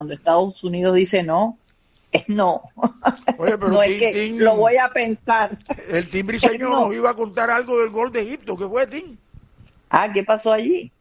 cuando Estados Unidos dice no, es no. Oye, pero No es que lo voy a pensar. El Tim Briseño No. nos iba a contar algo del gol de Egipto. ¿Qué fue, Tim? ¿Qué pasó allí?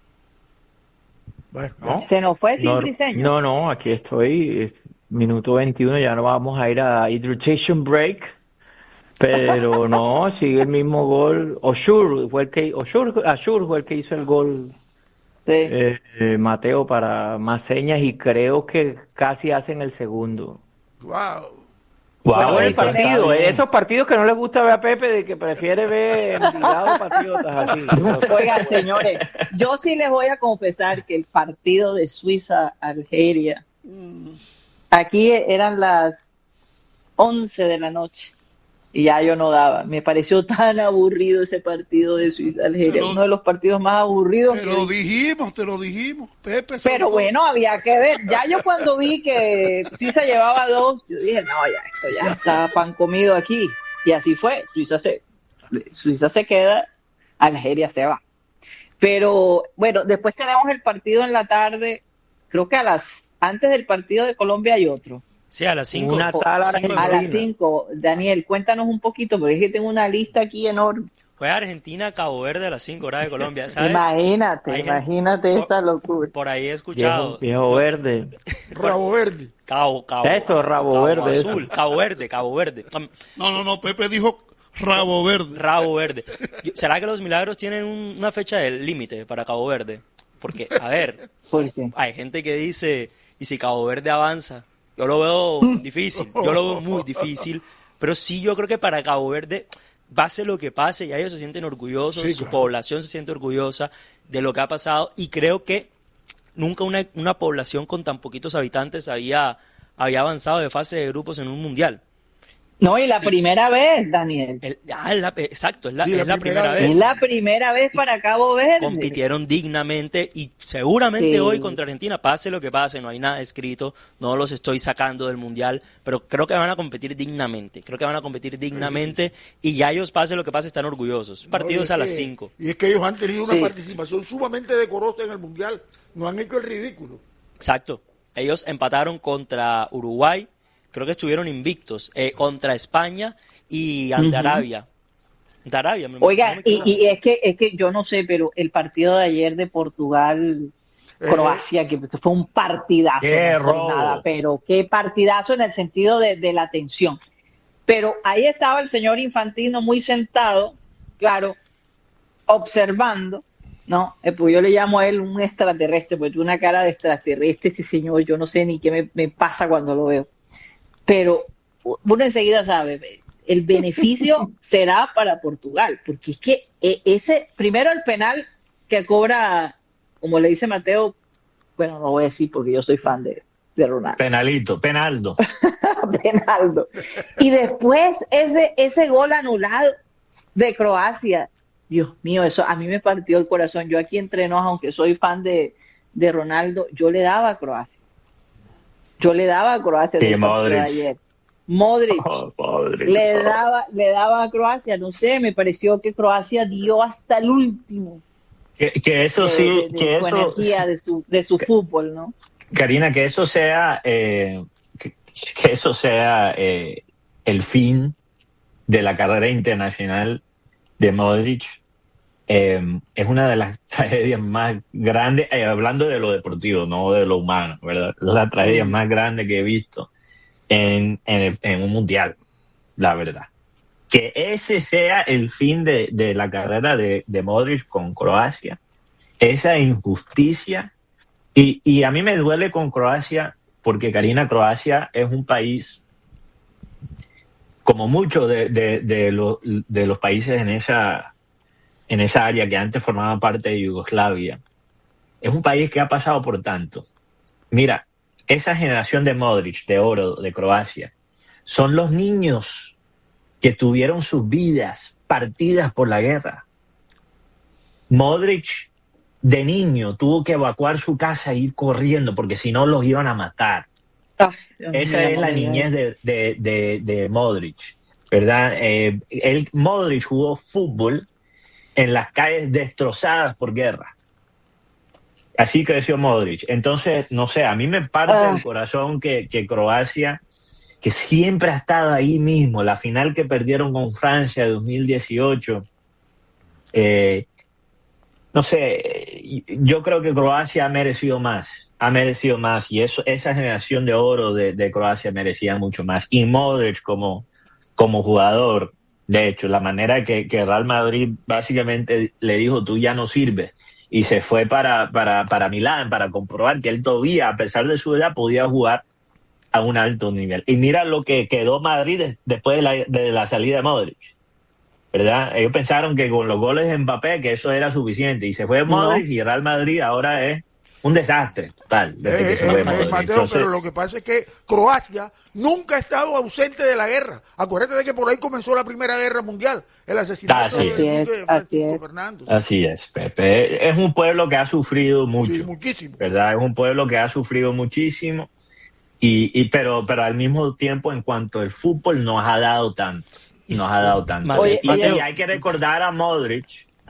Bueno, ¿No? ¿Se nos fue Tim Briseño? No, aquí estoy, minuto 21, ya no vamos a ir a hydration break, pero no, sigue el mismo gol. Ashur fue el que hizo el gol, Sí. Mateo, para más señas, y creo que casi hacen el segundo. wow. Wow, Bueno, el ahí partido, tenemos- esos partidos que no les gusta ver a Pepe, de que prefiere ver Envigado Patriotas así. Oigan, señores, yo sí les voy a confesar que el partido de Suiza-Algeria, aquí eran las 11 de la noche y ya yo no daba. Me pareció tan aburrido ese partido de Suiza-Algeria, uno de los partidos más aburridos. Te lo dijimos, Pepe. Pero bueno, había que ver. Ya yo cuando vi que Suiza llevaba 2, yo dije, no, ya, esto ya está pan comido aquí. Y así fue. Suiza se queda, Algeria se va. Pero bueno, después tenemos el partido en la tarde. Creo que antes del partido de Colombia hay otro. Sí, a las 5. Una tal Argentina. A las 5. Daniel, cuéntanos un poquito, porque es que tengo una lista aquí enorme. Juega Argentina, Cabo Verde a las 5 horas de Colombia, ¿sabes? Imagínate esa locura. Por ahí he escuchado. Viejo verde. Rabo verde. Cabo Eso, rabo verde, azul, eso. Cabo Verde. No, Pepe dijo rabo verde. Rabo Verde. ¿Será que los Milagros tienen una fecha de límite para Cabo Verde? Porque, a ver, ¿Por qué? hay gente que dice, ¿y si Cabo Verde avanza? Yo lo veo difícil, yo lo veo muy difícil, pero sí yo creo que para Cabo Verde, pase lo que pase, ya ellos se sienten orgullosos, Sí, su claro. población se siente orgullosa de lo que ha pasado, y creo que nunca una población con tan poquitos habitantes había avanzado de fase de grupos en un mundial. No, y la primera vez, Daniel. Exacto, es la Sí, la primera primera vez. Es la primera vez para Cabo Verde. Compitieron dignamente y seguramente Sí. hoy contra Argentina, pase lo que pase, no hay nada escrito, no los estoy sacando del mundial, pero creo que van a competir dignamente, y ya ellos, pase lo que pase, están orgullosos. Partidos a las 5. Y es que ellos han tenido una Sí. participación sumamente decorosa en el Mundial. No han hecho el ridículo. Exacto. Ellos empataron contra Uruguay, creo que estuvieron invictos, contra España y ante Arabia. Ante Arabia, Oiga, no me equivoco. y es que yo no sé, pero el partido de ayer de Portugal-Croacia, que fue un partidazo. ¡Qué no por robo! nada, pero qué partidazo en el sentido de la tensión. Pero ahí estaba el señor Infantino muy sentado, claro, observando, ¿no? Pues yo le llamo a él un extraterrestre, porque tiene una cara de extraterrestre, ese señor, yo no sé ni qué me pasa cuando lo veo. Pero uno enseguida sabe, el beneficio será para Portugal, porque es que primero el penal que cobra, como le dice Mateo, bueno, no voy a decir porque yo soy fan de Ronaldo. Penaldo. Penaldo. Y después ese gol anulado de Croacia, Dios mío, eso a mí me partió el corazón. Yo aquí entre nos, aunque soy fan de Ronaldo, yo le daba a Croacia. Sí, del partido de ayer. Modric le daba a Croacia, no sé, me pareció que Croacia dio hasta el último Que eso sí, de que su eso, energía, de su fútbol, ¿no? Karina, que eso sea, que eso sea el fin de la carrera internacional de Modric. Es una de las tragedias más grandes, hablando de lo deportivo, no de lo humano, ¿verdad? Es la tragedia más grande que he visto en un mundial, la verdad. Que ese sea el fin de la carrera de Modric con Croacia, esa injusticia. Y a mí me duele con Croacia, porque, Karina, Croacia es un país, como muchos de los países en esa área que antes formaba parte de Yugoslavia, es un país que ha pasado por tanto. Mira, esa generación de Modric, de oro, de Croacia, son los niños que tuvieron sus vidas partidas por la guerra. Modric, de niño, tuvo que evacuar su casa e ir corriendo, porque si no los iban a matar. Ay, Dios Esa mío, es la niñez de Modric, ¿verdad? Modric jugó fútbol en las calles destrozadas por guerra. Así creció Modric. Entonces, no sé, a mí me parte el corazón que Croacia, que siempre ha estado ahí mismo, la final que perdieron con Francia de 2018, no sé, yo creo que Croacia ha merecido más, y esa generación de oro de Croacia merecía mucho más. Y Modric como jugador, de hecho, la manera que Real Madrid básicamente le dijo, tú ya no sirves, y se fue para Milán para comprobar que él todavía, a pesar de su edad, podía jugar a un alto nivel. Y mira lo que quedó Madrid después de la salida de Modric, ¿verdad? Ellos pensaron que con los goles de Mbappé que eso era suficiente, y se fue Modric, y Real Madrid ahora es un desastre total. Desde que se fue Modric. Mateo, Entonces, pero lo que pasa es que Croacia nunca ha estado ausente de la guerra. Acuérdate de que por ahí comenzó la Primera Guerra Mundial, el asesinato de Francisco Fernando. Así es, Pepe. Es un pueblo que ha sufrido mucho. Sí, muchísimo. ¿Verdad? Es un pueblo que ha sufrido muchísimo, pero al mismo tiempo, en cuanto al fútbol, nos ha dado tanto. Oye, Y hay que recordar a Modric,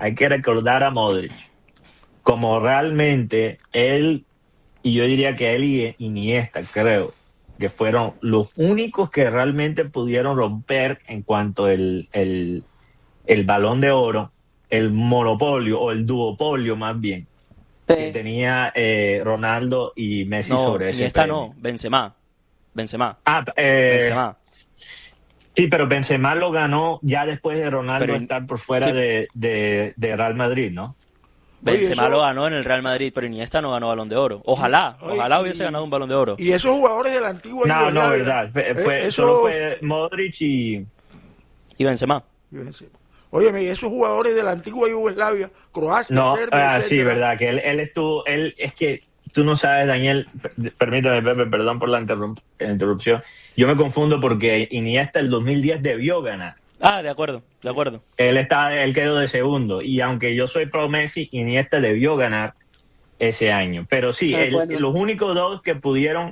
como realmente él, y yo diría que él y Iniesta, creo, que fueron los únicos que realmente pudieron romper en cuanto el Balón de Oro, el monopolio o el duopolio más bien, que tenía Ronaldo y Messi sobre ese Iniesta premio. no, Benzema. Benzema. Sí, pero Benzema lo ganó ya después de Ronaldo estar por fuera sí. de Real Madrid, ¿no? Benzema lo ganó en el Real Madrid, pero Iniesta no ganó Balón de Oro. Ojalá hubiese ganado un Balón de Oro. Y esos jugadores de la antigua No, Yugoslavia, verdad. Solo fue Modric y Benzema. Óyeme, y esos jugadores de la antigua Yugoslavia, Croacia, Serbia, sí, verdad, que él estuvo, es que tú no sabes, Daniel, permítame, Pepe, perdón por la interrupción. Yo me confundo porque Iniesta el 2010 debió ganar. De acuerdo. Él quedó de segundo, y aunque yo soy pro Messi, Iniesta debió ganar ese año. Pero sí, los únicos dos que pudieron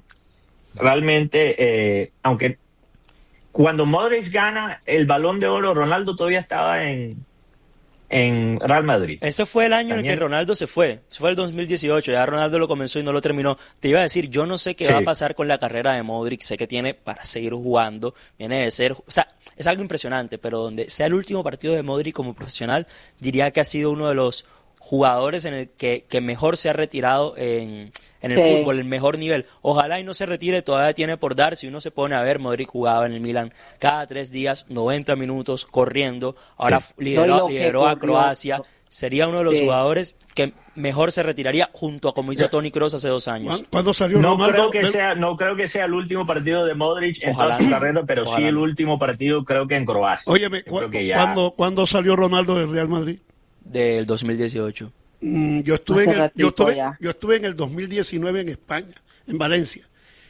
realmente, aunque cuando Modric gana el Balón de Oro, Ronaldo todavía estaba en Real Madrid. Ese fue el año en el que Ronaldo se fue. Ese fue el 2018. Ya Ronaldo lo comenzó y no lo terminó. Te iba a decir, yo no sé qué va a pasar con la carrera de Modric. Sé que tiene para seguir jugando. Viene de ser... O sea, es algo impresionante, pero donde sea el último partido de Modric como profesional, diría que ha sido uno de los jugadores en el que mejor se ha retirado en el fútbol, el mejor nivel. Ojalá y no se retire, todavía tiene por dar. Si uno se pone a ver, Modric jugaba en el Milan cada 3 días, 90 minutos, corriendo. Ahora lideró a Croacia. Sería uno de los jugadores que mejor se retiraría junto a como hizo Toni Kroos hace 2 años. ¿Cuándo salió Ronaldo? Ronaldo? No creo que sea el último partido de Modric en toda su carrera, pero sí el último partido creo que en Croacia. Óyeme, ¿cuándo salió Ronaldo del Real Madrid? Del 2018. Yo estuve en el 2019 en España, en Valencia.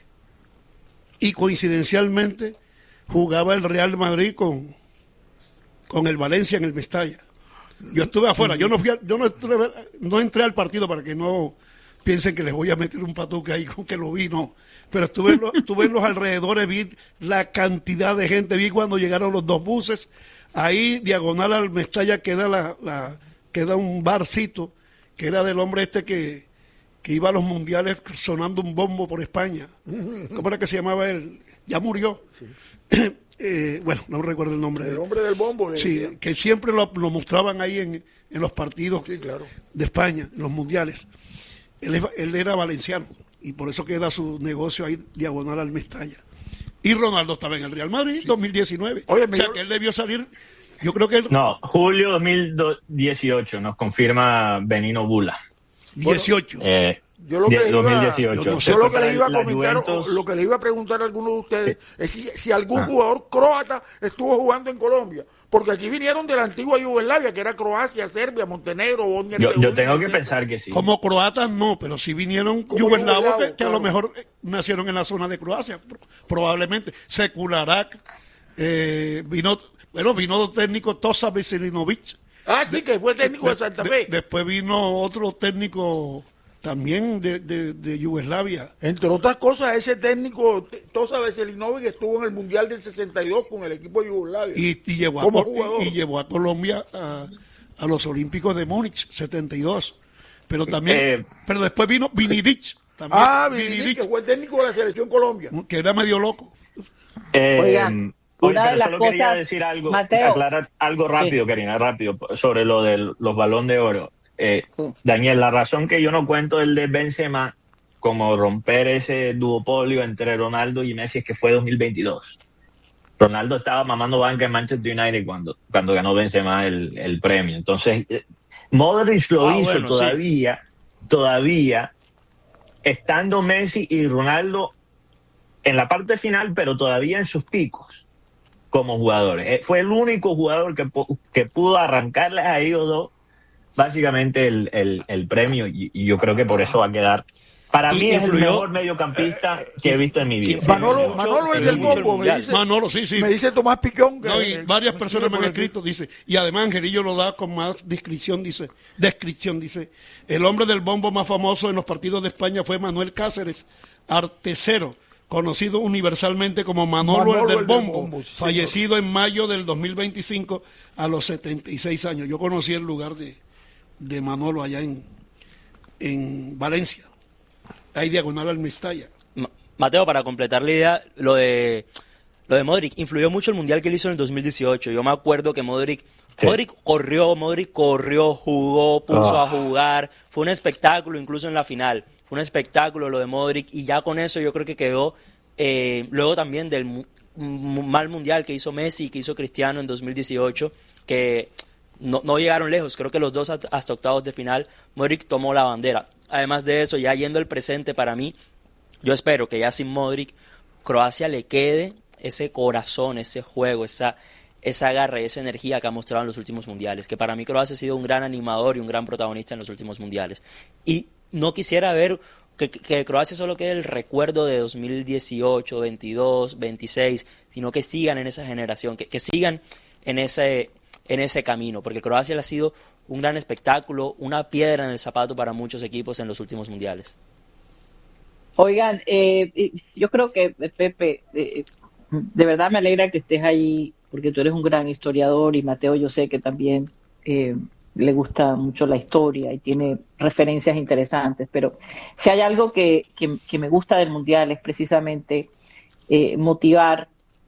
Y coincidencialmente jugaba el Real Madrid con el Valencia en el Mestalla. Yo estuve afuera, yo no entré al partido para que no piensen que les voy a meter un patuque ahí con que lo vi, no. Pero estuve en los alrededores, vi la cantidad de gente, vi cuando llegaron los 2 buses. Ahí, diagonal al Mestalla, queda un barcito que era del hombre que iba a los mundiales sonando un bombo por España. ¿Cómo era que se llamaba él? Ya murió. Sí. Bueno, no recuerdo el nombre. El hombre del bombo. Sí, que siempre lo mostraban ahí en los partidos de España, en los mundiales. Él era valenciano y por eso queda su negocio ahí diagonal al Mestalla. Y Ronaldo estaba en el Real Madrid 2019. Oye, o sea, que él debió salir... Yo creo que No, julio 2018 nos confirma Benino Bula. 18. Yo lo que le iba, 2018. Yo lo que le iba a comentar, lo que le iba a preguntar a alguno de ustedes es si algún jugador croata estuvo jugando en Colombia, porque aquí vinieron de la antigua Yugoslavia, que era Croacia, Serbia, Montenegro, Bosnia. Yo tengo que pensar que sí. Como croatas no, pero sí vinieron yugoslavos que a lo mejor nacieron en la zona de Croacia, probablemente. Sekularak, vino técnico Tosa Veselinovic. Sí, que fue técnico de Santa Fe. Después vino otro técnico también de Yugoslavia. Entre otras cosas, ese técnico Tosa Veselinovic estuvo en el Mundial del 62 con el equipo de Yugoslavia. Y llevó a Colombia a los Olímpicos de Múnich, 72. Pero también, pero después vino Vinicius. Vinicius, que fue el técnico de la Selección Colombia. Que era medio loco. Oigan, una de las solo cosas, quería decir algo, Mateo, aclarar algo rápido, Karina, rápido, sobre lo de los Balón de Oro. Sí. Daniel, la razón que yo no cuento el de Benzema como romper ese duopolio entre Ronaldo y Messi es que fue 2022. Ronaldo estaba mamando banca en Manchester United cuando ganó Benzema el premio. Entonces, Modric lo hizo todavía estando Messi y Ronaldo en la parte final, pero todavía en sus picos como jugadores. Fue el único jugador que pudo arrancarle a ellos dos básicamente el premio, y yo creo que por eso va a quedar. Para mí es el mejor mediocampista que he visto en mi vida. Manolo es del bombo, me dice. Manolo, sí. Me dice Tomás Picón. Y varias personas me han escrito, dice. Y además Angelillo lo da con más descripción, dice. El hombre del bombo más famoso en los partidos de España fue Manuel Cáceres, artesero, conocido universalmente como Manolo el del bombo, sí, fallecido en mayo del 2025 a los 76 años. Yo conocí el lugar de Manolo allá en Valencia. Ahí diagonal al Mestalla. Mateo, para completar la idea, lo de Modric, influyó mucho el Mundial que él hizo en el 2018. Yo me acuerdo que Modric corrió, jugó, puso a jugar. Fue un espectáculo incluso en la final. Fue un espectáculo lo de Modric, y ya con eso yo creo que quedó, luego también del mal Mundial que hizo Messi y que hizo Cristiano en 2018, que no llegaron lejos. Creo que los dos hasta octavos de final, Modric tomó la bandera. Además de eso, ya yendo al presente, para mí, yo espero que ya sin Modric, Croacia le quede ese corazón, ese juego, esa garra y esa energía que ha mostrado en los últimos mundiales. Que para mí Croacia ha sido un gran animador y un gran protagonista en los últimos mundiales. Y no quisiera ver que Croacia solo quede el recuerdo de 2018, 22, 26, sino que sigan en esa generación, que sigan en ese camino, porque Croacia ha sido un gran espectáculo, una piedra en el zapato para muchos equipos en los últimos mundiales. Oigan, yo creo que, Pepe, de verdad me alegra que estés ahí, porque tú eres un gran historiador, y Mateo yo sé que también le gusta mucho la historia y tiene referencias interesantes, pero si hay algo que me gusta del Mundial es precisamente motivar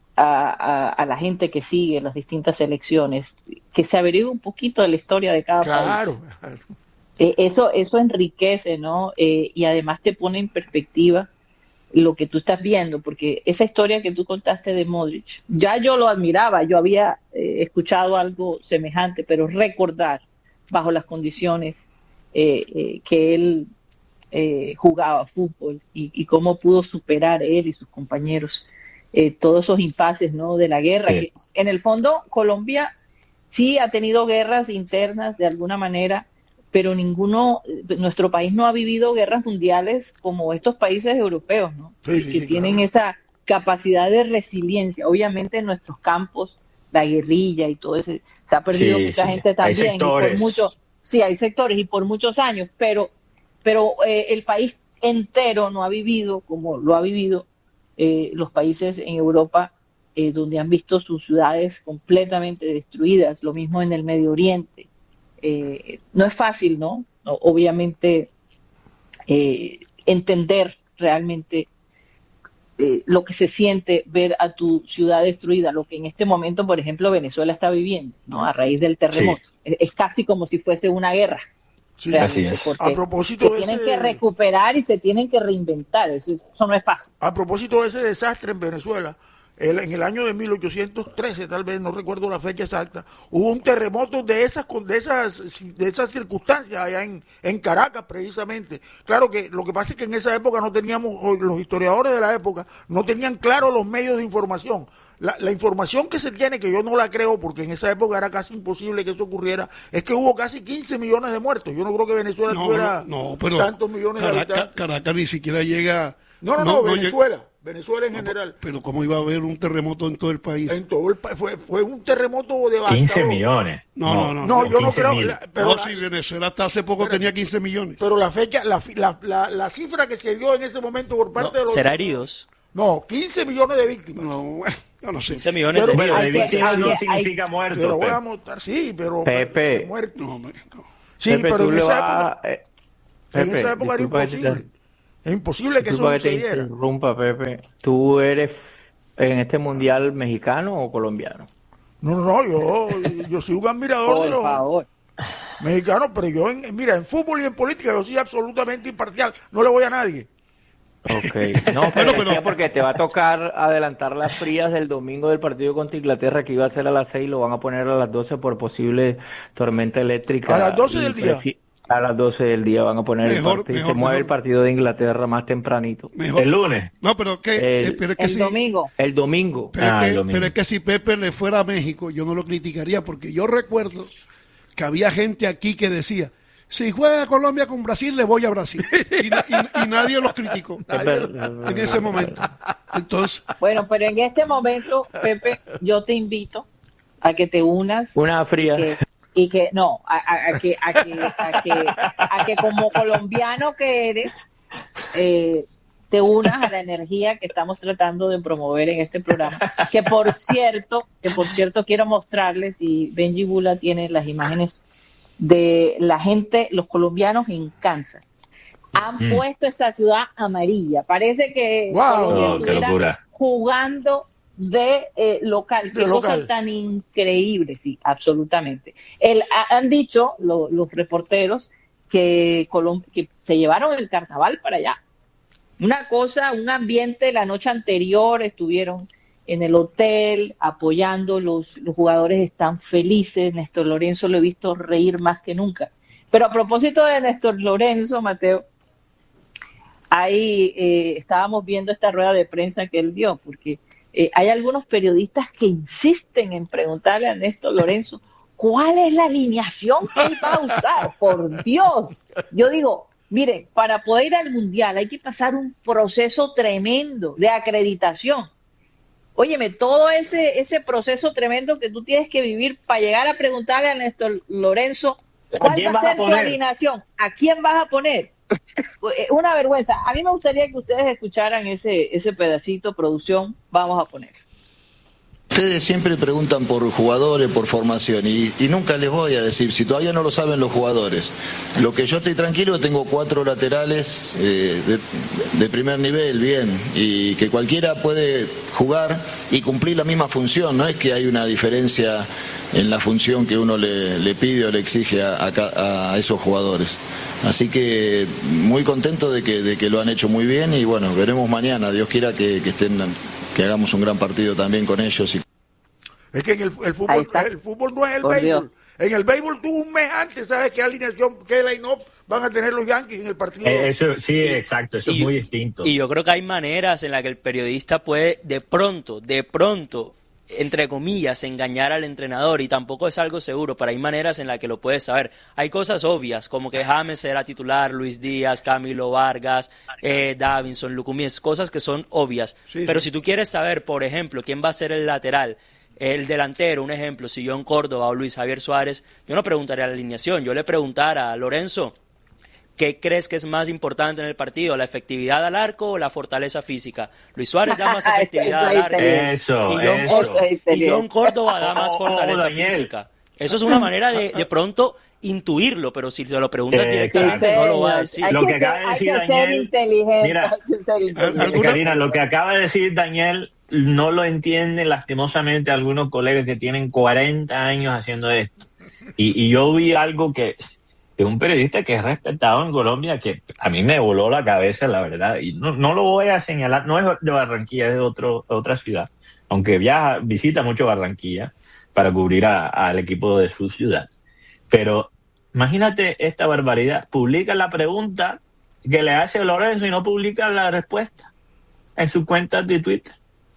a la gente que sigue las distintas selecciones, que se averigüe un poquito de la historia de cada país. Claro. Eso enriquece, ¿no? Y además te pone en perspectiva lo que tú estás viendo, porque esa historia que tú contaste de Modric, ya yo lo admiraba, yo había escuchado algo semejante, pero recordar bajo las condiciones que él jugaba fútbol y cómo pudo superar él y sus compañeros todos esos impases, ¿no?, de la guerra. Sí. Que en el fondo Colombia sí ha tenido guerras internas de alguna manera, pero nuestro país no ha vivido guerras mundiales como estos países europeos, ¿no? Que tienen esa capacidad de resiliencia. Obviamente en nuestros campos, la guerrilla y todo eso, se ha perdido mucha gente también. Hay sectores y por muchos años, pero el país entero no ha vivido como lo ha vivido los países en Europa, donde han visto sus ciudades completamente destruidas, lo mismo en el Medio Oriente. No es fácil, ¿no? Obviamente entender realmente lo que se siente ver a tu ciudad destruida, lo que en este momento, por ejemplo, Venezuela está viviendo, ¿no?, a raíz del terremoto. Sí. Es casi como si fuese una guerra. Sí, así es. A propósito se tienen que recuperar y se tienen que reinventar. Eso no es fácil. A propósito de ese desastre en Venezuela, en el año de 1813, tal vez, no recuerdo la fecha exacta, hubo un terremoto de esas circunstancias allá en Caracas, precisamente. Claro que lo que pasa es que en esa época no teníamos, los historiadores de la época no tenían claro los medios de información. La información que se tiene, que yo no la creo, porque en esa época era casi imposible que eso ocurriera, es que hubo casi 15 millones de muertos. Yo no creo que Venezuela tuviera tantos millones de habitantes. Caracas ni siquiera llega... No, Venezuela. Venezuela en general. Pero ¿cómo iba a haber un terremoto en todo el país? En todo el país. Fue un terremoto devastador. 15 millones. No, yo no creo. Si Venezuela hasta hace poco tenía 15 millones. Pero la fecha, la cifra que se dio en ese momento por parte de los... ¿Será heridos? No, 15 millones de víctimas. No sé. 15 millones de víctimas no significa muertos. Pero voy a montar, pero Pepe, muertos. Sí, Pepe, pero en esa época... En esa época era imposible. Es imposible que eso sucediera. Te interrumpa, Pepe. ¿Tú eres en este mundial mexicano o colombiano? No, yo soy un admirador de los favor. mexicanos, pero yo, mira, en fútbol y en política yo soy absolutamente imparcial. No le voy a nadie. Ok, no, pero porque te va a tocar adelantar las frías del domingo del partido contra Inglaterra, que iba a ser a las 6, lo van a poner a las 12 por posible tormenta eléctrica. ¿A las 12 del día? A las 12 del día van a poner el partido. Se mueve el partido de Inglaterra más tempranito. ¿El lunes? No, pero pero es que el domingo. El domingo. Pero es que si Pepe le fuera a México, yo no lo criticaría, porque yo recuerdo que había gente aquí que decía: si juega Colombia con Brasil, le voy a Brasil. Y nadie los criticó en ese momento. Entonces, bueno, pero en este momento, Pepe, yo te invito a que te unas. Una fría. Y que no, a que como colombiano que eres, te unas a la energía que estamos tratando de promover en este programa. Que por cierto quiero mostrarles, y Benji Bula tiene las imágenes de la gente, los colombianos en Kansas. Han puesto esa ciudad amarilla. Parece que wow, qué locura. Jugando de local. Qué cosa tan increíble, sí, absolutamente. Han dicho los reporteros que se llevaron el carnaval para allá. Una cosa, un ambiente, la noche anterior estuvieron en el hotel apoyando, los jugadores están felices. Néstor Lorenzo lo he visto reír más que nunca. Pero a propósito de Néstor Lorenzo, Mateo, ahí estábamos viendo esta rueda de prensa que él dio, porque hay algunos periodistas que insisten en preguntarle a Néstor Lorenzo cuál es la alineación que él va a usar. Por Dios, yo digo, miren, para poder ir al Mundial hay que pasar un proceso tremendo de acreditación. Óyeme, todo ese proceso tremendo que tú tienes que vivir para llegar a preguntarle a Néstor Lorenzo cuál va a ser tu alineación, a quién vas a poner. Una vergüenza. A mí me gustaría que ustedes escucharan ese pedacito. Producción, vamos a poner. Ustedes siempre preguntan por jugadores, por formación, y nunca les voy a decir, si todavía no lo saben los jugadores. Lo que yo estoy tranquilo, tengo 4 laterales de primer nivel, bien, y que cualquiera puede jugar y cumplir la misma función. No es que hay una diferencia en la función que uno le pide o le exige a esos jugadores. Así que muy contento de que lo han hecho muy bien, y bueno, veremos mañana. Dios quiera que que hagamos un gran partido también con ellos. Es que en el fútbol no es el béisbol. Dios. En el béisbol tú un mes antes sabes qué alineación, qué line-up van a tener los Yankees en el partido. Eso sí, exacto, eso es muy distinto. Y yo creo que hay maneras en las que el periodista puede de pronto, entre comillas, engañar al entrenador, y tampoco es algo seguro, pero hay maneras en las que lo puedes saber. Hay cosas obvias, como que James será titular, Luis Díaz, Camilo Vargas, Davinson, Lucumíes, cosas que son obvias. Sí, pero si tú quieres saber, por ejemplo, quién va a ser el lateral, el delantero, un ejemplo, si John Córdoba o Luis Javier Suárez, yo no preguntaría la alineación, yo le preguntara a Lorenzo, ¿qué crees que es más importante en el partido? ¿La efectividad al arco o la fortaleza física? Luis Suárez da más efectividad al arco. Y John Córdoba da más fortaleza física. Eso es una manera de pronto intuirlo, pero si te lo preguntas directamente no lo va a decir. Lo que acaba de decir Daniel, mira, Karina, lo que acaba de decir Daniel no lo entienden lastimosamente algunos colegas que tienen 40 años haciendo esto. Y yo vi algo que de un periodista que es respetado en Colombia, que a mí me voló la cabeza, la verdad, y no lo voy a señalar, no es de Barranquilla, es de otra ciudad, aunque visita mucho Barranquilla para cubrir al equipo de su ciudad. Pero imagínate esta barbaridad, publica la pregunta que le hace Lorenzo y no publica la respuesta en sus cuentas de Twitter.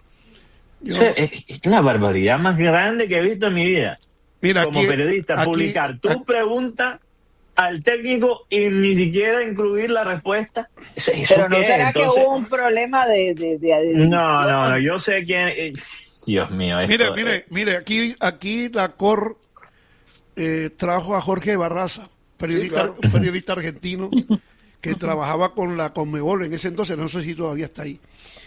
Es la barbaridad más grande que he visto en mi vida. Mira, como periodista, publicar tu pregunta al técnico y ni siquiera incluir la respuesta. Pero no será entonces, que hubo un problema de no, yo sé quién. Dios mío. Mire, aquí la COR trajo a Jorge Barraza, periodista argentino que trabajaba con la Conmebol en ese entonces, no sé si todavía está ahí.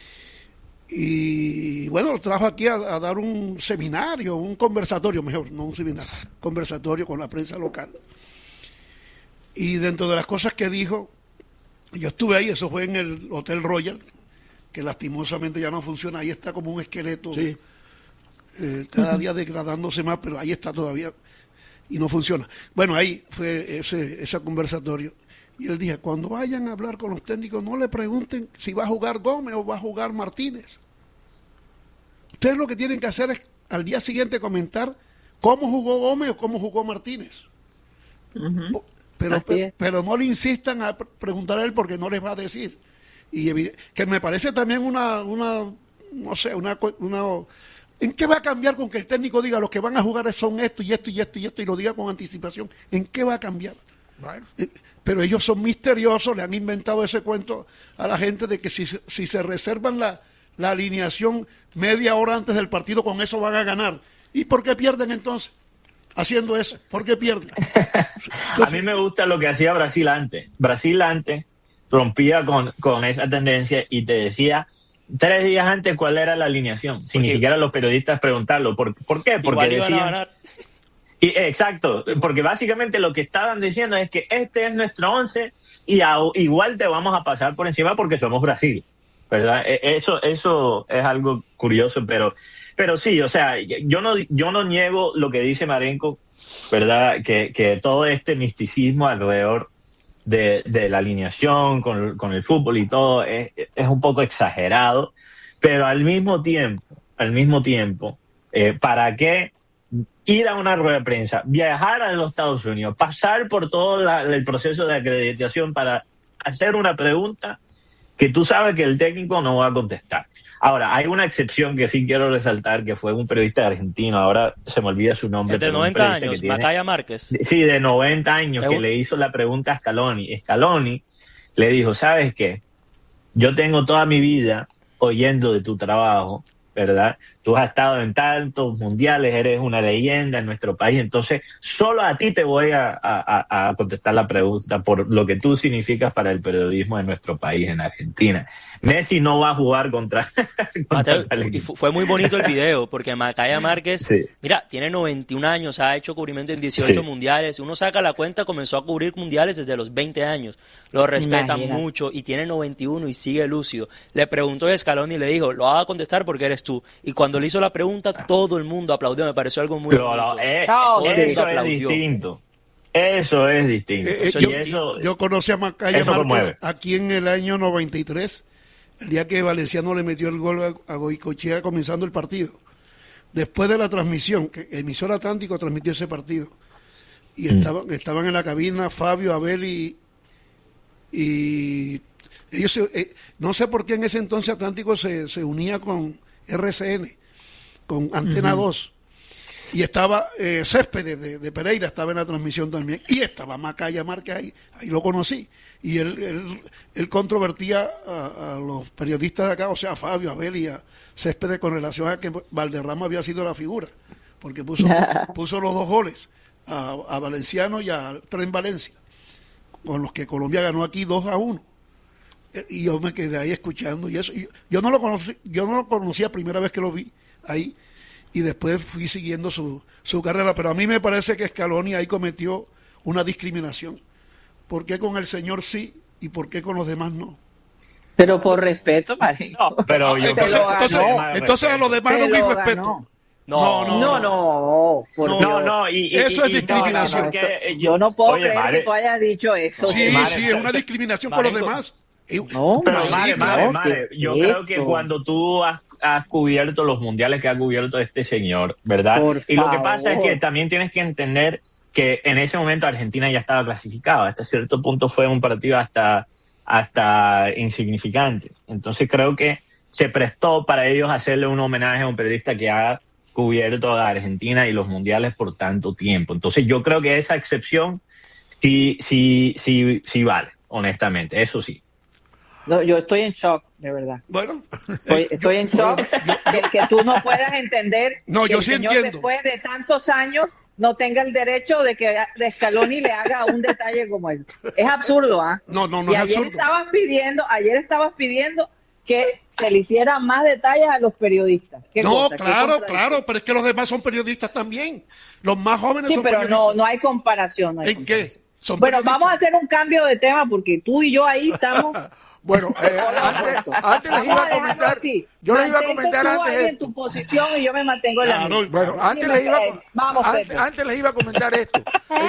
Y bueno, lo trajo aquí a dar un seminario, un conversatorio, mejor, no un seminario, conversatorio con la prensa local. Y dentro de las cosas que dijo, yo estuve ahí, eso fue en el Hotel Royal, que lastimosamente ya no funciona, ahí está como un esqueleto, sí. Cada día degradándose más, pero ahí está todavía y no funciona. Bueno, ahí fue ese conversatorio. Y él dijo, cuando vayan a hablar con los técnicos, no le pregunten si va a jugar Gómez o va a jugar Martínez. Ustedes lo que tienen que hacer es al día siguiente comentar cómo jugó Gómez o cómo jugó Martínez. Uh-huh. Pero no le insistan a preguntar a él porque no les va a decir. Y que me parece también no sé, ¿en qué va a cambiar con que el técnico diga los que van a jugar son esto y esto y esto y esto y lo diga con anticipación? ¿En qué va a cambiar? Right. Pero ellos son misteriosos, le han inventado ese cuento a la gente de que si se reservan la alineación media hora antes del partido, con eso van a ganar. ¿Y por qué pierden entonces? Haciendo eso, ¿por qué pierden? A mí me gusta lo que hacía Brasil antes. Brasil antes rompía con esa tendencia y te decía 3 días antes cuál era la alineación, sin ni siquiera los periodistas preguntarlo. ¿Por qué? Porque decían... Exacto, porque básicamente lo que estaban diciendo es que este es nuestro 11 y igual te vamos a pasar por encima porque somos Brasil, ¿verdad? Eso es algo curioso, pero sí, o sea, yo no niego lo que dice Marenco, ¿verdad? Que todo este misticismo alrededor de la alineación con el fútbol y todo es un poco exagerado, pero al mismo tiempo, ¿para qué ir a una rueda de prensa, viajar a los Estados Unidos, pasar por todo el proceso de acreditación para hacer una pregunta que tú sabes que el técnico no va a contestar? Ahora, hay una excepción que sí quiero resaltar, que fue un periodista argentino, ahora se me olvida su nombre. De 90 años, Macaya Márquez. Sí, de 90 años, que le hizo la pregunta a Scaloni. Scaloni le dijo, ¿sabes qué? Yo tengo toda mi vida oyendo de tu trabajo, ¿verdad? Tú has estado en tantos mundiales, eres una leyenda en nuestro país, entonces solo a ti te voy a contestar la pregunta por lo que tú significas para el periodismo de nuestro país, en Argentina. Messi no va a jugar contra Mateo, y fue muy bonito el video, porque Macaya Márquez, sí, mira, tiene 91 años, ha hecho cubrimiento en 18 mundiales, uno saca la cuenta, comenzó a cubrir mundiales desde los 20 años, lo respetan mucho y tiene 91 y sigue lúcido. Le preguntó a Scaloni y le dijo, lo vas a contestar porque eres tú. Y cuando le hizo la pregunta, todo el mundo aplaudió, me pareció algo muy bonito. Eso es distinto. Eso es distinto. Yo conocí a Macaya Márquez aquí en el año 93, el día que Valenciano le metió el gol a Goicoechea comenzando el partido. Después de la transmisión, que Emisor Atlántico transmitió ese partido. Y estaban en la cabina Fabio, Abel y ellos no sé por qué en ese entonces Atlántico se unía con RCN, con Antena 2. Y estaba Céspedes de Pereira, estaba en la transmisión también. Y estaba Macaya Márquez ahí lo conocí. Y él controvertía a los periodistas de acá, o sea, a Fabio, a Abel y a Céspedes, con relación a que Valderrama había sido la figura, porque puso los 2 goles a Valenciano y a Tren Valencia, con los que Colombia ganó aquí 2-1. Y yo me quedé ahí escuchando y eso. Yo no lo conocía primera vez que lo vi ahí, y después fui siguiendo su carrera, pero a mí me parece que Scaloni ahí cometió una discriminación. ¿Por qué con el señor sí y por qué con los demás no? Pero por respeto, Marín. No, pero yo entonces a los demás no hay respeto. No. Eso es discriminación. Yo no puedo creer que tú hayas dicho eso. Sí, es una discriminación con los demás. Pero Mare, yo creo que cuando tú has cubierto los mundiales que ha cubierto este señor, ¿verdad? Y lo que pasa es que también tienes que entender que en ese momento Argentina ya estaba clasificada. Hasta cierto punto fue un partido hasta insignificante. Entonces creo que se prestó para ellos hacerle un homenaje a un periodista que ha cubierto a Argentina y los mundiales por tanto tiempo. Entonces yo creo que esa excepción sí vale, honestamente, eso sí. No, yo estoy en shock, de verdad. Bueno, estoy en shock de que tú no puedas entender que el señor después de tantos años no tenga el derecho de que Scaloni le haga un detalle como eso. Es absurdo, ¿ah? No y es ayer absurdo. Ayer estabas pidiendo que se le hicieran más detalles a los periodistas. Claro, pero es que los demás son periodistas también. Los más jóvenes son periodistas. Sí, pero no hay comparación. ¿En qué? Bueno, vamos a hacer un cambio de tema porque tú y yo ahí estamos. Bueno, antes les iba a comentar. Yo les iba a comentar antes. En tu posición y yo me mantengo en la mía. Bueno, antes les iba a comentar esto.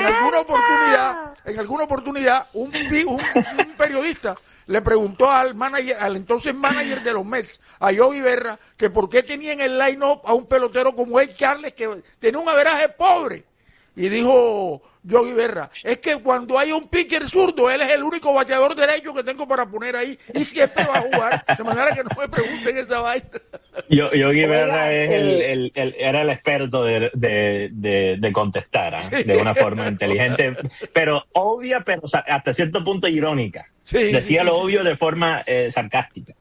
En alguna oportunidad, un periodista le preguntó al entonces manager de los Mets, a Yogi Berra, que por qué tenían el line-up a un pelotero como Ed Charles, que tenía un averaje pobre. Y dijo Yogi Berra, es que cuando hay un pitcher zurdo, él es el único bateador derecho que tengo para poner ahí y siempre va a jugar, de manera que no me pregunten esa vaina. Yogi Berra era el experto de contestar, de una forma inteligente, pero obvia, pero hasta cierto punto irónica. Decía lo obvio de forma sarcástica.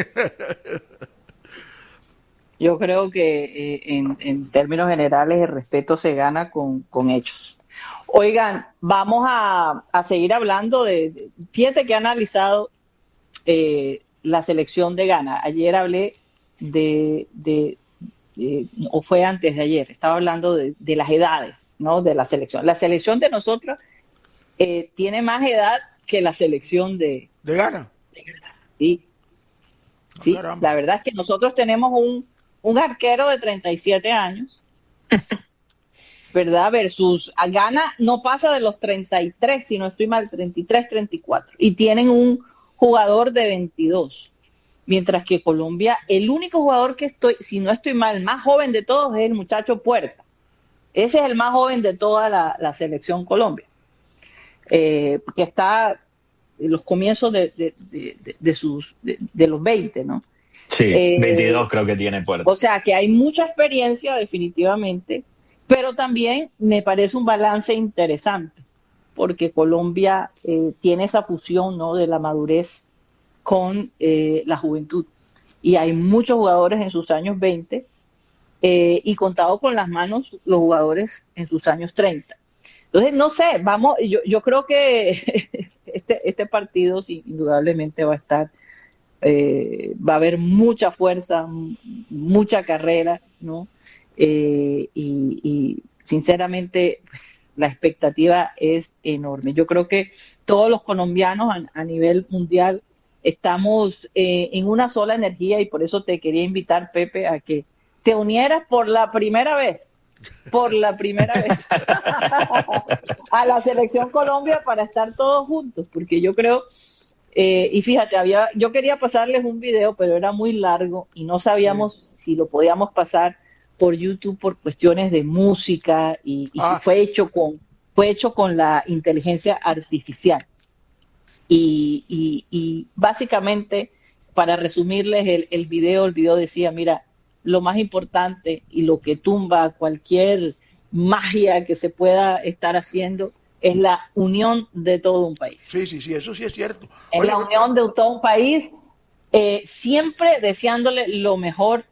Yo creo que en términos generales el respeto se gana con hechos. Oigan, vamos a seguir hablando fíjate que he analizado la selección de Ghana. Ayer hablé o fue antes de ayer, estaba hablando de las edades, ¿no? De la selección. La selección de nosotros tiene más edad que la selección de Ghana. Sí, la verdad es que nosotros tenemos un arquero de 37 años, ¿verdad? Versus a Ghana no pasa de los 33, si no estoy mal, 33, 34. Y tienen un jugador de 22. Mientras que Colombia, el único jugador que si no estoy mal, más joven de todos es el muchacho Puerta. Ese es el más joven de toda la selección Colombia. Que está en los comienzos de los 20, ¿no? Sí, 22 creo que tiene Puerta. O sea que hay mucha experiencia definitivamente, pero también me parece un balance interesante, porque Colombia tiene esa fusión, ¿no? De la madurez con la juventud. Y hay muchos jugadores en sus años 20 y contado con las manos los jugadores en sus años 30. Entonces, no sé, yo creo que este partido sí, indudablemente va a estar. Va a haber mucha fuerza, mucha carrera, ¿no? Y sinceramente pues, la expectativa es enorme. Yo creo que todos los colombianos a nivel mundial estamos en una sola energía y por eso te quería invitar, Pepe, a que te unieras por la primera vez a la Selección Colombia para estar todos juntos, porque yo creo... y fíjate, yo quería pasarles un video, pero era muy largo y no sabíamos si lo podíamos pasar por YouTube por cuestiones de música y fue hecho con la inteligencia artificial. Y básicamente, para resumirles el video decía, mira, lo más importante y lo que tumba cualquier magia que se pueda estar haciendo es la unión de todo un país. Sí, eso sí es cierto. Es la unión de todo un país, siempre deseándole lo mejor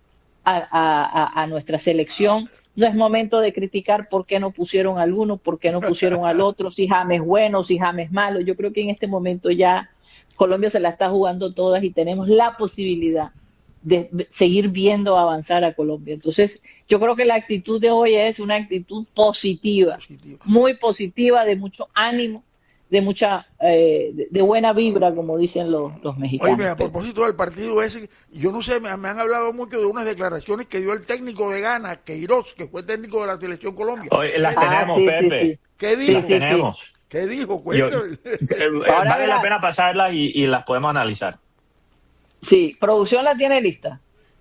a nuestra selección. No es momento de criticar por qué no pusieron al uno, por qué no pusieron al otro, si James bueno, si James malo. Yo creo que en este momento ya Colombia se la está jugando todas y tenemos la posibilidad de seguir viendo avanzar a Colombia. Entonces, yo creo que la actitud de hoy es una actitud positiva, muy positiva, de mucho ánimo, de mucha de buena vibra, como dicen los mexicanos. Oye, a propósito del partido ese, yo no sé, me han hablado mucho de unas declaraciones que dio el técnico de Ghana, Queiroz, que fue técnico de la selección Colombia. Oye, las tenemos, Pepe. Sí. ¿Qué dijo? Las tenemos. ¿Qué dijo? Cuéntame. Vale la pena pasarlas y las podemos analizar. Sí, producción la tiene lista.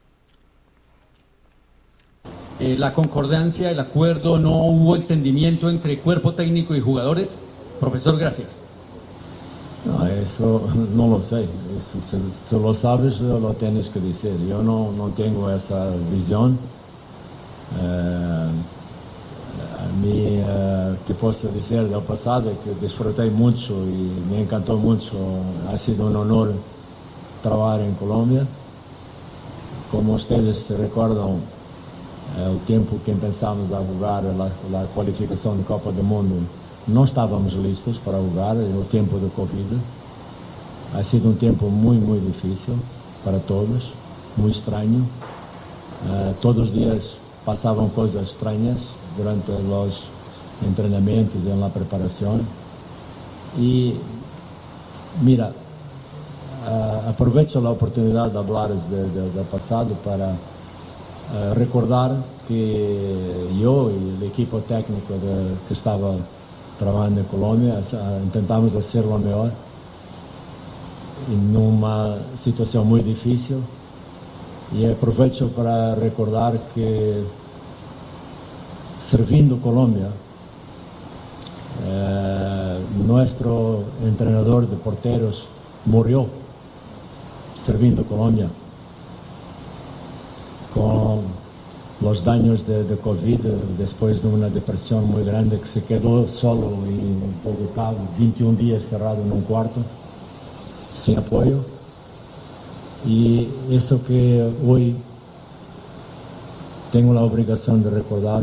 La concordancia, el acuerdo, no hubo entendimiento entre cuerpo técnico y jugadores. Profesor, gracias. No, eso no lo sé. Eso, si tú lo sabes, lo tienes que decir. Yo no tengo esa visión. A mí, ¿qué puedo decir del pasado? Que disfruté mucho y me encantó mucho. Ha sido un honor trabajar en Colombia. Como ustedes se recuerdan, el tiempo que empezamos a jugar la cualificación de Copa del Mundo, no estábamos listos para jugar, el tiempo de COVID. Ha sido un tiempo muy, muy difícil para todos, muy extraño. Todos los días pasaban cosas extrañas durante los entrenamientos y en la preparación. Y mira, aprovecho la oportunidad de hablar del pasado para recordar que yo y el equipo técnico que estaba trabajando en Colombia intentamos hacer lo mejor en una situación muy difícil. Y aprovecho para recordar que servindo Colombia, nuestro entrenador de porteros murió servindo Colombia con los daños de COVID después de una depresión muy grande, que se quedó solo en Bogotá 21 días cerrado en un cuarto sin apoyo. Y eso que hoy tengo la obligación de recordar,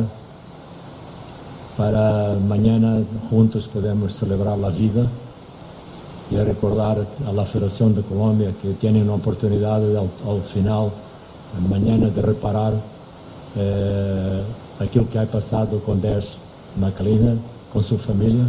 para mañana juntos podemos celebrar la vida y recordar a la Federación de Colombia que tiene una oportunidad al final, mañana, de reparar aquilo que ha pasado con Ders Macalina, con su familia.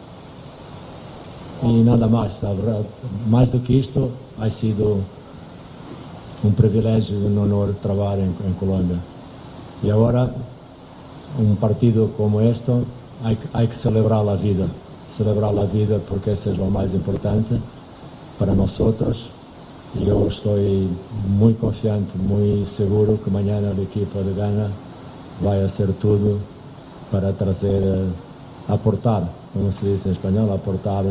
Y nada más, más do que esto, ha sido un privilegio y un honor trabajar en Colombia. Y ahora, un partido como esto, hay que celebrar la vida porque eso es lo más importante para nosotros. Y yo estoy muy confiante, muy seguro que mañana el equipo de Ghana va a hacer todo para traer, aportar, como se dice en español, aportar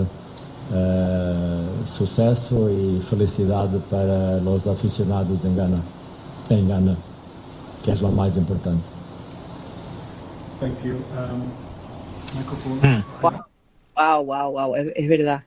suceso y felicidad para los aficionados en Ghana, que es lo más importante. Thank you. Microphone. Wow, es verdad.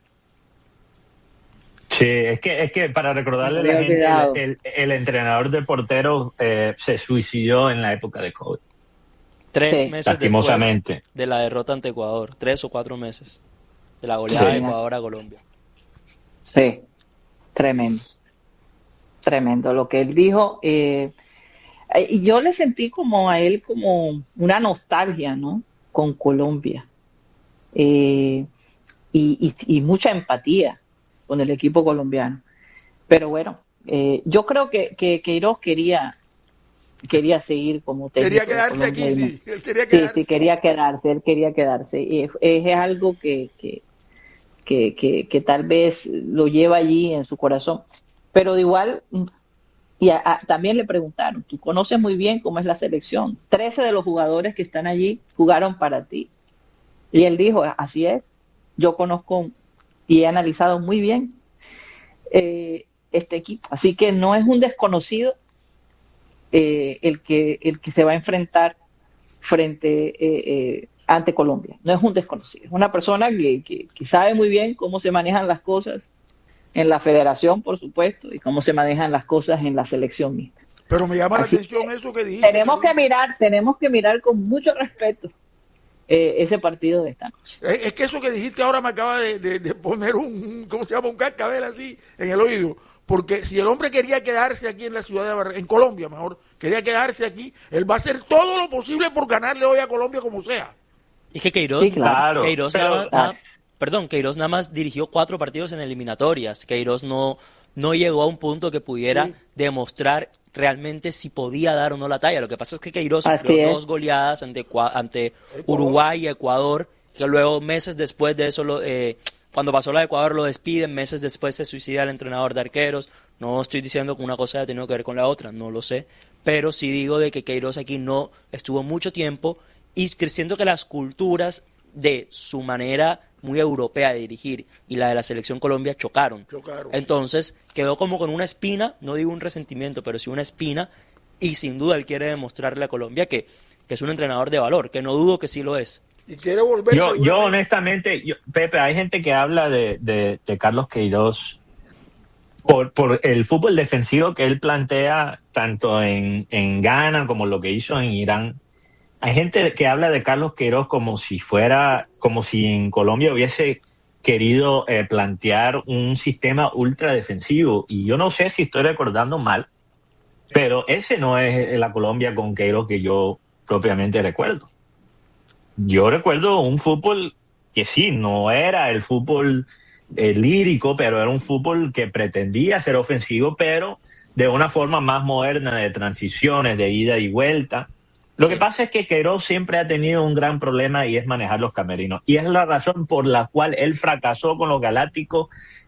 Sí, es que para recordarle a la gente, el entrenador de porteros se suicidó en la época de COVID. 3 meses lastimosamente, después de la derrota ante Ecuador, 3 o 4 meses de la goleada de Ecuador a Colombia. Sí, tremendo lo que él dijo. Y yo le sentí como a él como una nostalgia, ¿no? Con Colombia. Y mucha empatía con el equipo colombiano. Pero bueno, yo creo que Queiroz quería seguir como técnico. Quería quedarse aquí, sí. Él quería quedarse. Sí, él quería quedarse. Y es algo que tal vez lo lleva allí en su corazón. Pero de igual, y también le preguntaron, tú conoces muy bien cómo es la selección. 13 de los jugadores que están allí jugaron para ti. Y él dijo, así es, yo conozco y he analizado muy bien este equipo. Así que no es un desconocido el que se va a enfrentar ante Colombia. No es un desconocido, es una persona que sabe muy bien cómo se manejan las cosas en la federación, por supuesto, y cómo se manejan las cosas en la selección misma. Pero me llama la atención eso que dijiste. Tenemos que mirar con mucho respeto ese partido de esta noche. Es que eso que dijiste ahora me acaba de poner ¿cómo se llama? Un cascabel así en el oído. Porque si el hombre quería quedarse aquí en la ciudad de Barranquilla, en Colombia mejor, quería quedarse aquí, él va a hacer todo lo posible por ganarle hoy a Colombia como sea. Es que Queiroz, Sí, claro. Queiroz nada más dirigió 4 partidos en eliminatorias. Queiroz no llegó a un punto que pudiera demostrar realmente si podía dar o no la talla. Lo que pasa es que Queiroz sufrió 2 goleadas ante Uruguay y Ecuador, que luego meses después de eso, cuando pasó la de Ecuador lo despiden, meses después se suicida el entrenador de arqueros. No estoy diciendo que una cosa haya tenido que ver con la otra, no lo sé, pero sí digo de que Queiroz aquí no estuvo mucho tiempo y siento que las culturas de su manera muy europea de dirigir y la de la selección Colombia chocaron. Entonces quedó como con una espina, no digo un resentimiento, pero sí una espina, y sin duda él quiere demostrarle a Colombia que es un entrenador de valor, que no dudo que sí lo es. Y quiere volver. Yo honestamente, Pepe, hay gente que habla de Carlos Queiroz por el fútbol defensivo que él plantea tanto en Ghana como lo que hizo en Irán. Hay gente que habla de Carlos Queiroz como si en Colombia hubiese querido plantear un sistema ultra defensivo. Y yo no sé si estoy recordando mal, pero ese no es la Colombia con Queiroz que yo propiamente recuerdo. Yo recuerdo un fútbol que sí, no era el fútbol lírico, pero era un fútbol que pretendía ser ofensivo, pero de una forma más moderna, de transiciones, de ida y vuelta. Lo que pasa es que Queiroz siempre ha tenido un gran problema y es manejar los camerinos. Y es la razón por la cual él fracasó con los Galácticos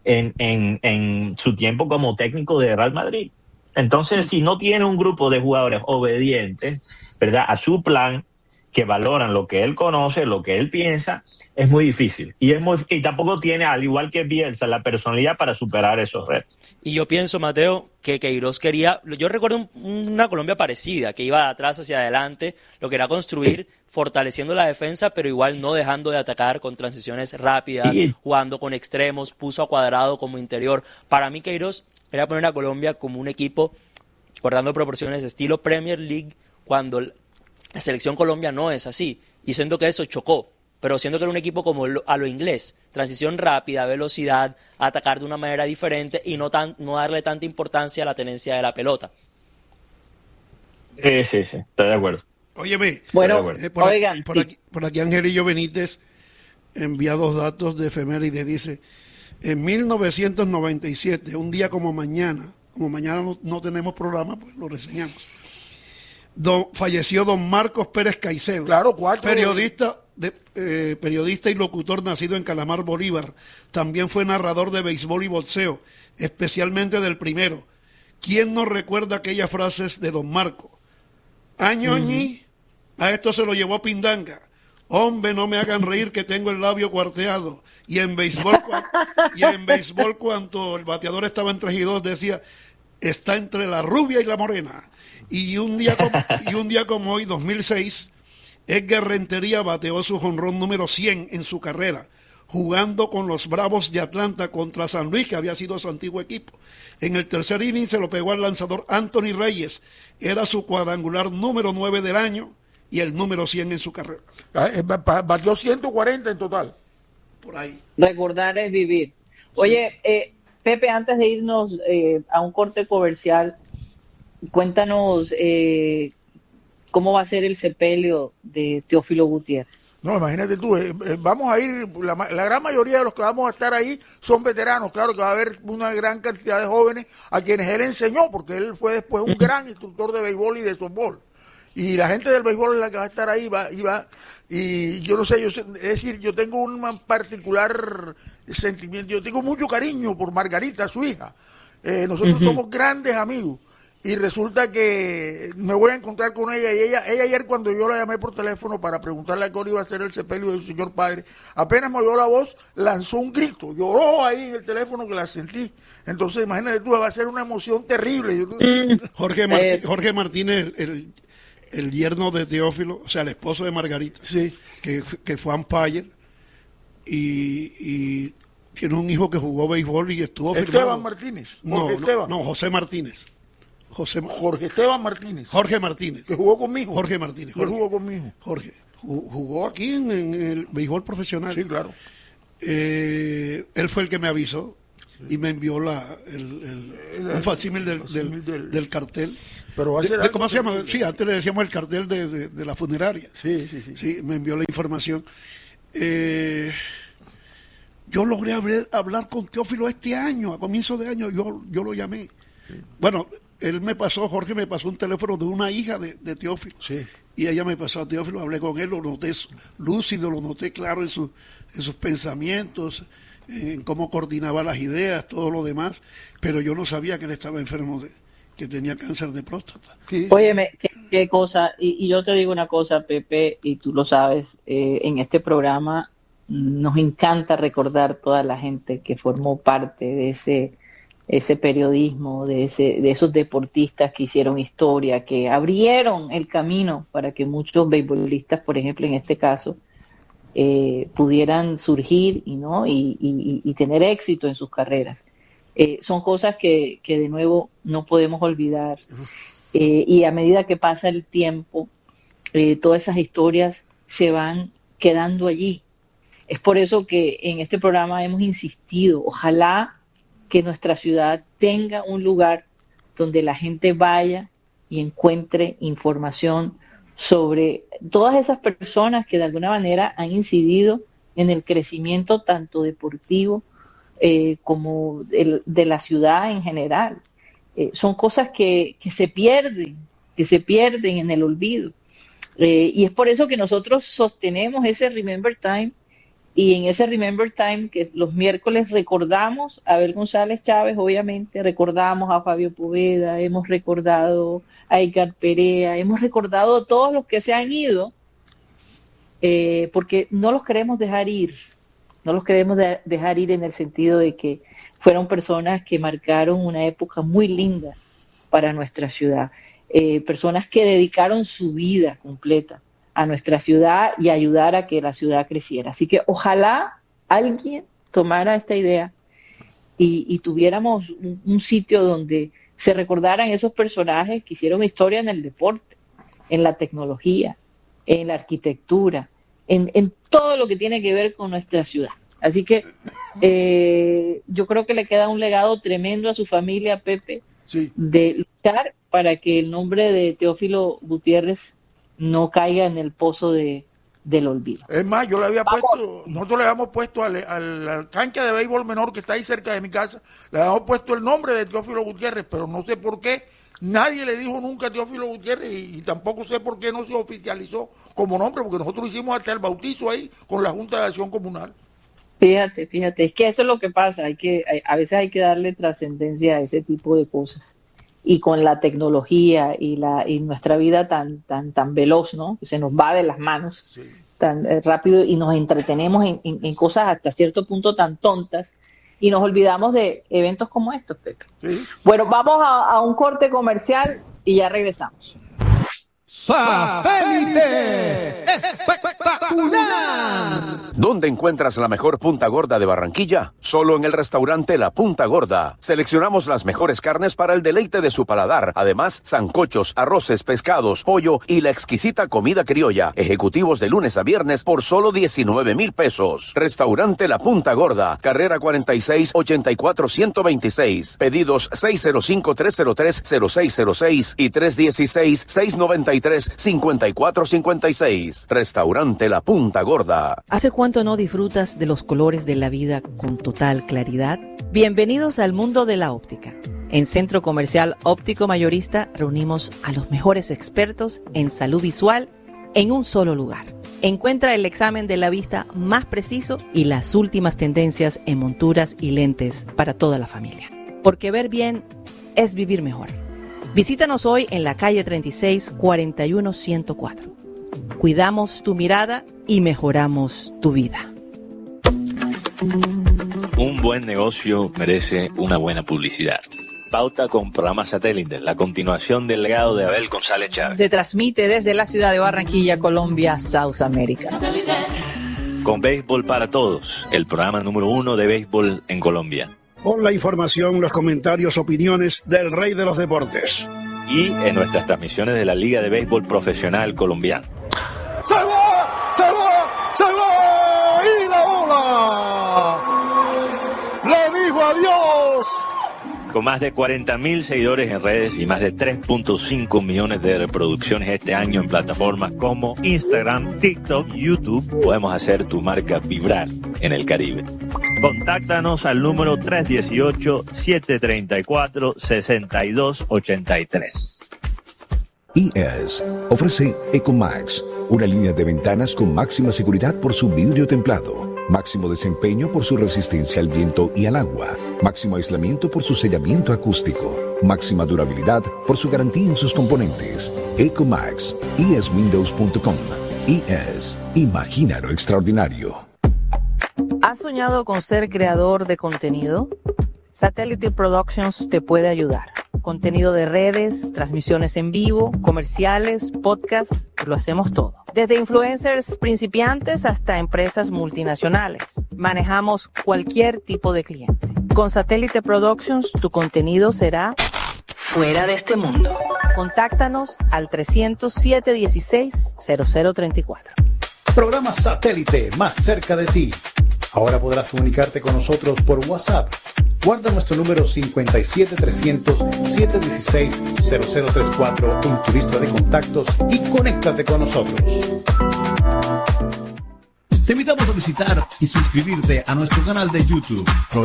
en su tiempo como técnico de Real Madrid. Entonces, si no tiene un grupo de jugadores obedientes, ¿verdad?, a su plan, que valoran lo que él conoce, lo que él piensa, es muy difícil. Y tampoco tiene, al igual que Bielsa, la personalidad para superar esos retos. Y yo pienso, Mateo, que Queiroz quería... Yo recuerdo una Colombia parecida, que iba de atrás hacia adelante, lo quería construir fortaleciendo la defensa, pero igual no dejando de atacar con transiciones rápidas, jugando con extremos, puso a Cuadrado como interior. Para mí, Queiroz quería poner a Colombia como un equipo, guardando proporciones, estilo Premier League, cuando la selección Colombia no es así. Y siento que eso chocó. Pero siento que era un equipo como a lo inglés, transición rápida, velocidad, atacar de una manera diferente y no darle tanta importancia a la tenencia de la pelota. Sí, estoy de acuerdo. Óyeme, bueno, oigan, por aquí Angelillo Benítez envía 2 datos de efeméride. Dice, en 1997, un día como mañana no tenemos programa, pues lo reseñamos. Falleció don Marcos Pérez Caicedo, periodista y locutor nacido en Calamar, Bolívar. También fue narrador de béisbol y boxeo, especialmente del primero. ¿Quién no recuerda aquellas frases de don Marco? Añoñi, a esto se lo llevó Pindanga. Hombre, no me hagan reír que tengo el labio cuarteado. Y en béisbol cuando el bateador estaba en 3-2 decía, está entre la rubia y la morena. Y un día como hoy, 2006, Edgar Rentería bateó su jonrón número 100 en su carrera, jugando con los Bravos de Atlanta contra San Luis, que había sido su antiguo equipo. En el tercer inning se lo pegó al lanzador Anthony Reyes. Era su cuadrangular número 9 del año y el número 100 en su carrera. Batió 140 en total. Por ahí. Recordar es vivir. Oye, Pepe, antes de irnos a un corte comercial, cuéntanos cómo va a ser el sepelio de Teófilo Gutiérrez. No, imagínate tú, vamos a ir, la gran mayoría de los que vamos a estar ahí son veteranos. Claro que va a haber una gran cantidad de jóvenes a quienes él enseñó, porque él fue después un gran instructor de béisbol y de softball. Y la gente del béisbol es la que va a estar ahí, y yo no sé, es decir, yo tengo un particular sentimiento, yo tengo mucho cariño por Margarita, su hija. Nosotros somos grandes amigos. Y resulta que me voy a encontrar con ella, y ella ayer, cuando yo la llamé por teléfono para preguntarle a qué hora iba a ser el sepelio de su señor padre, apenas me oyó la voz, lanzó un grito, lloró ahí en el teléfono, que la sentí. Entonces imagínate tú, va a ser una emoción terrible. Jorge Martínez, el yerno de Teófilo, o sea, el esposo de Margarita, sí, que fue umpire, y tiene un hijo que jugó béisbol y estuvo firmado. Esteban Martínez. No, José Martínez. Jorge Esteban Martínez. Jorge Martínez. Que jugó conmigo. Jorge Martínez. Jugó conmigo. Jorge. Jugó aquí en el béisbol profesional. Sí, claro. Él fue el que me avisó y me envió un facsímil del cartel. Pero va a ser ¿cómo se llama? Sí, antes le decíamos el cartel de la funeraria. Sí. Sí, me envió la información. Yo logré hablar con Teófilo este año, a comienzo de año, yo lo llamé. Sí. Bueno, Jorge me pasó un teléfono de una hija de Teófilo. Sí. Y ella me pasó a Teófilo, hablé con él, lo noté lúcido, lo noté claro en sus pensamientos, en cómo coordinaba las ideas, todo lo demás, pero yo no sabía que él estaba enfermo, que tenía cáncer de próstata. Sí. Óyeme, qué cosa, y yo te digo una cosa, Pepe, y tú lo sabes, en este programa nos encanta recordar toda la gente que formó parte de ese periodismo, de esos deportistas que hicieron historia, que abrieron el camino para que muchos beisbolistas, por ejemplo, en este caso, pudieran surgir y tener éxito en sus carreras. Son cosas que de nuevo no podemos olvidar, y a medida que pasa el tiempo, todas esas historias se van quedando allí. Es por eso que en este programa hemos insistido, ojalá que nuestra ciudad tenga un lugar donde la gente vaya y encuentre información sobre todas esas personas que de alguna manera han incidido en el crecimiento tanto deportivo como de la ciudad en general. Son cosas que se pierden en el olvido. Y es por eso que nosotros sostenemos ese Remember Time, y en ese Remember Time que los miércoles recordamos a Abel González Chávez, obviamente, recordamos a Fabio Poveda, hemos recordado a Edgar Perea, hemos recordado a todos los que se han ido, porque no los queremos dejar ir, dejar ir en el sentido de que fueron personas que marcaron una época muy linda para nuestra ciudad, personas que dedicaron su vida completa a nuestra ciudad y ayudar a que la ciudad creciera. Así que ojalá alguien tomara esta idea y tuviéramos un sitio donde se recordaran esos personajes que hicieron historia en el deporte, en la tecnología, en la arquitectura, en todo lo que tiene que ver con nuestra ciudad. Así que yo creo que le queda un legado tremendo a su familia, Pepe, sí, de luchar para que el nombre de Teófilo Gutiérrez no caiga en el pozo del olvido. Es más, nosotros le habíamos puesto a la cancha de béisbol menor que está ahí cerca de mi casa, le habíamos puesto el nombre de Teófilo Gutiérrez, pero no sé por qué nadie le dijo nunca a Teófilo Gutiérrez, y tampoco sé por qué no se oficializó como nombre, porque nosotros hicimos hasta el bautizo ahí con la Junta de Acción Comunal. Fíjate, es que eso es lo que pasa, a veces hay que darle trascendencia a ese tipo de cosas. Y con la tecnología y nuestra vida tan veloz, ¿no? Que se nos va de las manos, sí, tan rápido, y nos entretenemos en cosas hasta cierto punto tan tontas, y nos olvidamos de eventos como estos, Pepe. Sí. Bueno, vamos a un corte comercial y ya regresamos. ¡Satélite espectacular! ¿Dónde encuentras la mejor punta gorda de Barranquilla? Solo en el restaurante La Punta Gorda. Seleccionamos las mejores carnes para el deleite de su paladar. Además, sancochos, arroces, pescados, pollo y la exquisita comida criolla. Ejecutivos de lunes a viernes por solo 19,000 pesos. Restaurante La Punta Gorda, carrera 46 84 126. Pedidos 605-303-0606 y 316-693-5456. Restaurante La Punta Gorda. ¿Hace cuánto no disfrutas de los colores de la vida con total claridad? Bienvenidos al mundo de la óptica. En Centro Comercial Óptico Mayorista reunimos a los mejores expertos en salud visual en un solo lugar. Encuentra el examen de la vista más preciso y las últimas tendencias en monturas y lentes para toda la familia. Porque ver bien es vivir mejor. Visítanos hoy en la calle 36 41 104. Cuidamos tu mirada y mejoramos tu vida. Un buen negocio merece una buena publicidad. Pauta con programa Satélite, la continuación del legado de Abel González Chávez. Se transmite desde la ciudad de Barranquilla, Colombia, South America. Con Béisbol para Todos, el programa número 1 de béisbol en Colombia. Con la información, los comentarios, opiniones del rey de los deportes. Y en nuestras transmisiones de la Liga de Béisbol Profesional Colombiana. ¡Se va! ¡Se va! ¡Se va! ¡Y la bola! ¡Le dijo adiós! Con más de 40,000 seguidores en redes y más de 3.5 millones de reproducciones este año en plataformas como Instagram, TikTok y YouTube, podemos hacer tu marca vibrar en el Caribe. Contáctanos al número 318-734-6283. IES ofrece Ecomax, una línea de ventanas con máxima seguridad por su vidrio templado, máximo desempeño por su resistencia al viento y al agua, máximo aislamiento por su sellamiento acústico, máxima durabilidad por su garantía en sus componentes. Ecomax, ieswindows.com. IES, imagina lo extraordinario. ¿Has soñado con ser creador de contenido? Satellite Productions te puede ayudar. Contenido de redes, transmisiones en vivo, comerciales, podcasts, lo hacemos todo. Desde influencers principiantes hasta empresas multinacionales. Manejamos cualquier tipo de cliente. Con Satellite Productions, tu contenido será fuera de este mundo. Contáctanos al 300-716-0034. Programa Satélite más cerca de ti. Ahora podrás comunicarte con nosotros por WhatsApp. Guarda nuestro número 57300-716-0034 en tu lista de contactos y conéctate con nosotros. Te invitamos a visitar y suscribirte a nuestro canal de YouTube.